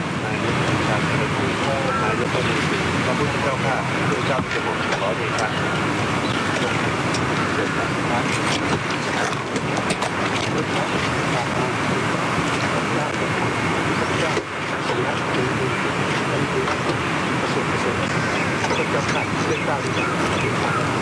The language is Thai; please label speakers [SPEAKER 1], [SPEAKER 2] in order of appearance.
[SPEAKER 1] นายกองค์การบริหารนายกรัฐมนตรีพระพุทธเจ้าข้าพระเจ้าจะบอกขอเดชะจงเกิดจากพระพุทธเจ้าพระเจ้าสมณะคือประสูติพระเจ้าข้าพระเจ้าดี